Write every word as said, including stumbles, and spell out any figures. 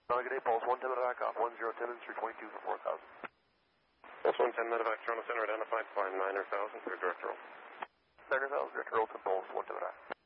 Uh, good day, Pulse one ten medevac off one zero ten three twenty-two for four thousand. Pulse one ten medevac, Toronto Center identified, flying niner thousand for direct roll. niner thousand, direct roll to Pulse one ten medevac.